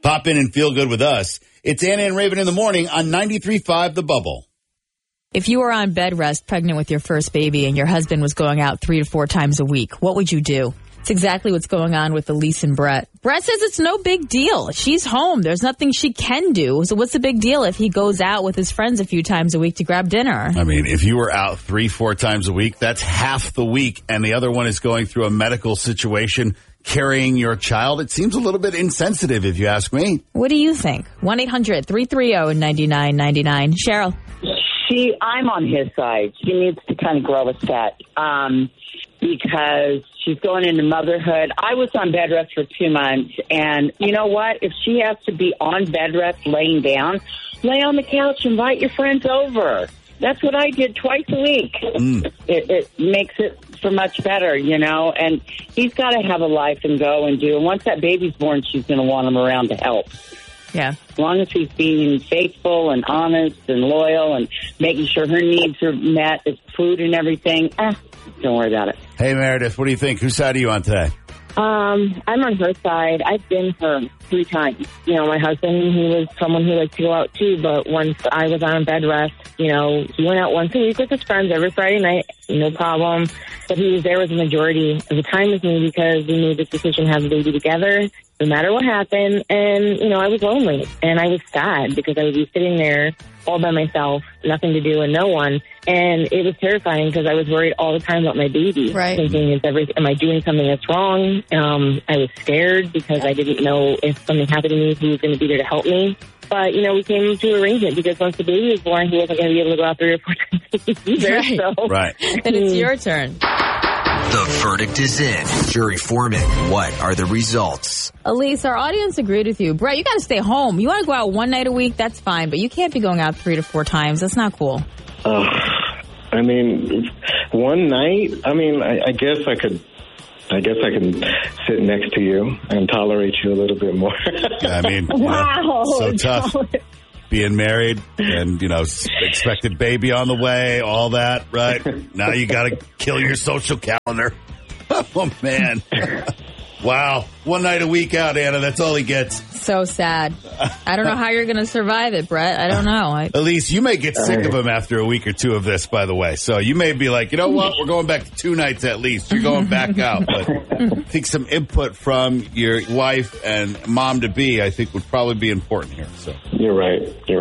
Pop in and feel good with us. It's Anna and Raven in the morning on 93.5 The Bubble. If you were on bed rest pregnant with your first baby and your husband was going out 3 to 4 times a week, what would you do? It's exactly what's going on with Elise and Brett. Brett says it's no big deal. She's home. There's nothing she can do. So what's the big deal if he goes out with his friends a few times a week to grab dinner? I mean, if you were out 3-4 times a week, that's half the week. And the other one is going through a medical situation, carrying your child. It seems a little bit insensitive, if you ask me. What do you think? 1-800-330-9999. Cheryl. I'm on his side. She needs to kind of grow a set because she's going into motherhood. I was on bed rest for 2 months, and you know what? If she has to be on bed rest laying down, lay on the couch, invite your friends over. That's what I did twice a week. It makes it so much better, you know, and he's got to have a life and go and do. And once that baby's born, she's going to want him around to help. Yeah. As long as he's being faithful and honest and loyal and making sure her needs are met, with food and everything, don't worry about it. Hey, Meredith, what do you think? Whose side are you on today? I'm on her side. I've been her 3 times. You know, my husband, he was someone who liked to go out too, but once I was on bed rest, you know, he went out once a week with his friends every Friday night, no problem. But he was there with the majority of the time with me because we made this decision to have a baby together, no matter what happened. And, you know, I was lonely and I was sad because I would be sitting there all by myself, nothing to do and no one. And it was terrifying because I was worried all the time about my baby. Right. Thinking, am I doing something that's wrong? I was scared because I didn't know if something happened to me, he was going to be there to help me. But, you know, we came to arrangement because once the baby was born, he wasn't going to be able to go out 3 or 4 times a week either. Right. So. Right. Then it's your turn. The verdict is in. Jury foreman, what are the results? Elise, our audience agreed with you. Brett, you got to stay home. You want to go out 1 night a week, that's fine. But you can't be going out 3 to 4 times. That's not cool. I mean, 1 night? I mean, I guess I can sit next to you and tolerate you a little bit more. I mean, Wow. so tough. Being married and, you know, expected baby on the way, all that, right? Now you got to kill your social calendar. Oh, man. Wow. 1 night a week out, Anna. That's all he gets. So sad. I don't know how you're going to survive it, Brett. I don't know. Elise, you may get sick of him after a week or 2 of this, by the way. So you may be like, you know what? We're going back to 2 nights at least. You're going back out. But I think some input from your wife and mom-to-be, I think, would probably be important here. So You're right.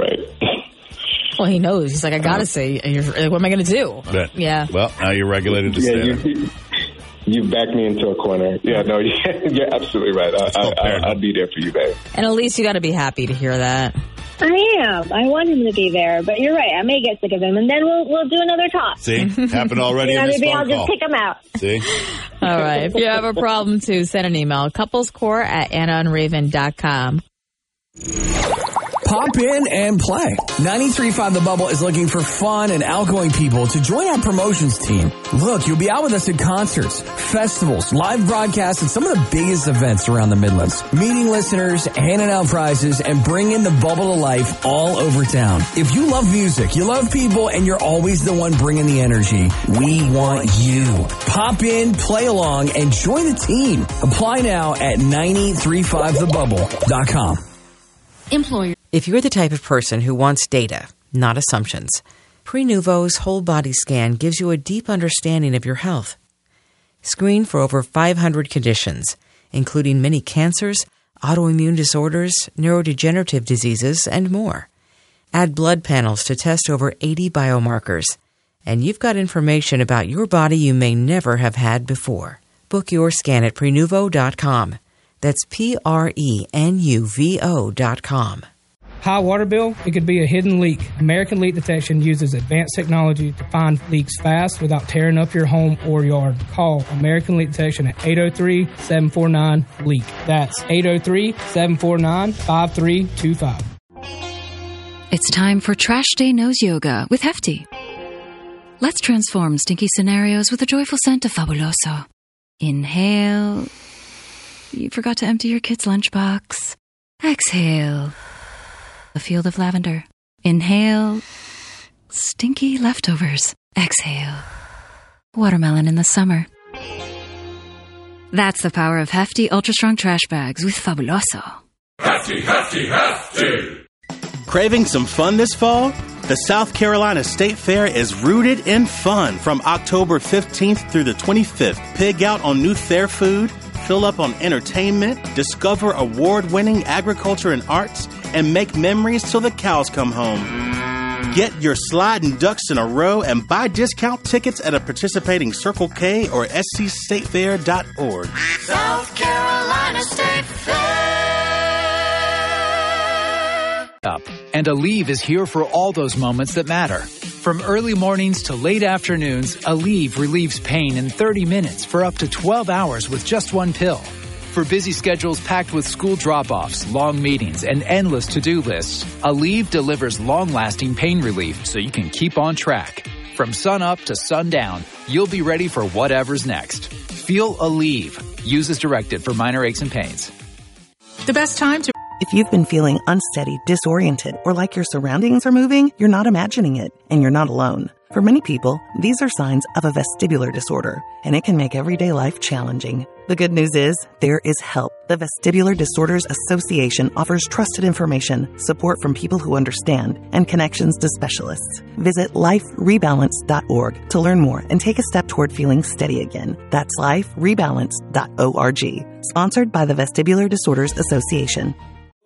Well, he knows. He's like, I got to say, what am I going to do? But, Yeah. Well, now you're regulated to stay. You backed me into a corner. Yeah, no, you're absolutely right. I'll be there for you, babe. And Elise, you got to be happy to hear that. I am. I want him to be there. But you're right. I may get sick of him. And then we'll do another talk. See? Happened already in this maybe phone I'll call. just pick him out. See? All right. If you have a problem, too, send an email. couplescore@AnnaandRaven.com. Pop in and play. 93.5 The Bubble is looking for fun and outgoing people to join our promotions team. Look, you'll be out with us at concerts, festivals, live broadcasts, and some of the biggest events around the Midlands. Meeting listeners, handing out prizes, and bringing the bubble to life all over town. If you love music, you love people, and you're always the one bringing the energy, we want you. Pop in, play along, and join the team. Apply now at 935thebubble.com. Employer. If you're the type of person who wants data, not assumptions, Prenuvo's whole body scan gives you a deep understanding of your health. Screen for over 500 conditions, including many cancers, autoimmune disorders, neurodegenerative diseases, and more. Add blood panels to test over 80 biomarkers. And you've got information about your body you may never have had before. Book your scan at Prenuvo.com. That's Prenuvo.com. High water bill, it could be a hidden leak. American Leak Detection uses advanced technology to find leaks fast without tearing up your home or yard. Call American Leak Detection at 803-749-LEAK. That's 803-749-5325. It's time for Trash Day Nose Yoga with Hefty. Let's transform stinky scenarios with a joyful scent of Fabuloso. Inhale. You forgot to empty your kid's lunchbox. Exhale. A field of lavender. Inhale. Stinky leftovers. Exhale. Watermelon in the summer. That's the power of Hefty Ultra Strong Trash Bags with Fabuloso. Hefty. Craving some fun this fall? The South Carolina State Fair is rooted in fun from October 15th through the 25th. Pig out on new fair food, fill up on entertainment, discover award-winning agriculture and arts, and make memories till the cows come home. Get your sliding ducks in a row and buy discount tickets at a participating Circle K or scstatefair.org. South Carolina State Fair. And Aleve is here for all those moments that matter. From early mornings to late afternoons, Aleve relieves pain in 30 minutes for up to 12 hours with just one pill. For busy schedules packed with school drop-offs, long meetings, and endless to-do lists, Aleve delivers long-lasting pain relief so you can keep on track. From sun up to sundown, you'll be ready for whatever's next. Feel Aleve. Use as directed for minor aches and pains. The best time to... If you've been feeling unsteady, disoriented, or like your surroundings are moving, you're not imagining it, and you're not alone. For many people, these are signs of a vestibular disorder, and it can make everyday life challenging. The good news is, there is help. The Vestibular Disorders Association offers trusted information, support from people who understand, and connections to specialists. Visit liferebalance.org to learn more and take a step toward feeling steady again. That's liferebalance.org. Sponsored by the Vestibular Disorders Association.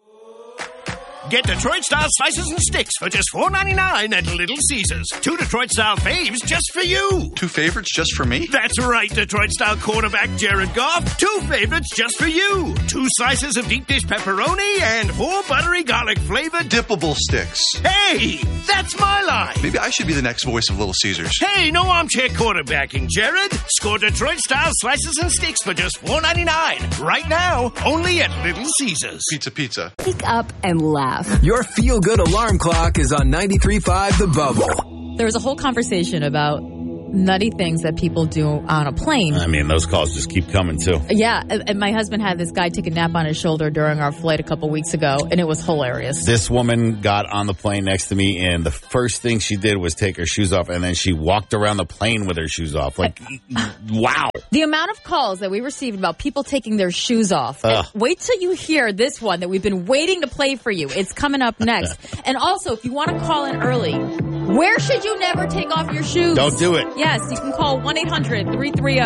Get Detroit-style slices and sticks for just $4.99 at Little Caesars. 2 Detroit-style faves just for you. 2 favorites just for me? That's right, Detroit-style quarterback Jared Goff. 2 favorites just for you. 2 slices of deep dish pepperoni and 4 buttery garlic-flavored dippable sticks. Hey, that's my line. Maybe I should be the next voice of Little Caesars. Hey, no armchair quarterbacking, Jared. Score Detroit-style slices and sticks for just $4.99. Right now, only at Little Caesars. Pizza. Wake up and laugh. Your feel-good alarm clock is on 93.5 The Bubble. There was a whole conversation about nutty things that people do on a plane. I mean, those calls just keep coming, too. Yeah, and my husband had this guy take a nap on his shoulder during our flight a couple weeks ago, and it was hilarious. This woman got on the plane next to me, and the first thing she did was take her shoes off, and then she walked around the plane with her shoes off. Like, wow. The amount of calls that we received about people taking their shoes off. Wait till you hear this one that we've been waiting to play for you. It's coming up next. And also, if you want to call in early, where should you never take off your shoes? Don't do it. Yes, you can call 1-800-330